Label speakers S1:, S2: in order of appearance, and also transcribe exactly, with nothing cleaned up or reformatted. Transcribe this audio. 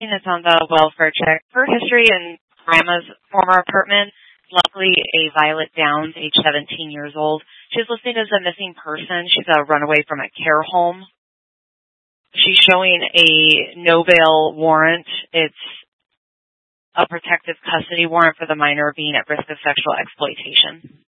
S1: It's on the welfare check. Her history in grandma's former apartment, luckily a Violet Downs, age seventeen years old. She's listed as a missing person. She's a runaway from a care home. She's showing a no bail warrant. It's a protective custody warrant for the minor being at risk of sexual exploitation.